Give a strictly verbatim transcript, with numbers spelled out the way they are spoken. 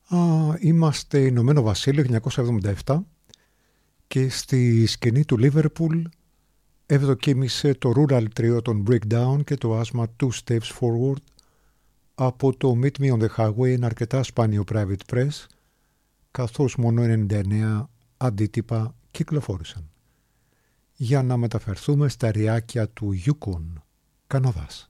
Α, είμαστε Ηνωμένο Βασίλειο χίλια εννιακόσια εβδομήντα επτά και στη σκηνή του Liverpool ευδοκίμησε το Rural Trio των Breakdown και το άσμα Two Steps Forward από το Meet Me on the Highway, ένα αρκετά σπάνιο private press, καθώς μόνο ενενήντα εννέα αντίτυπα κυκλοφόρησαν. Για να μεταφερθούμε στα ριάκια του Yukon, Καναδάς.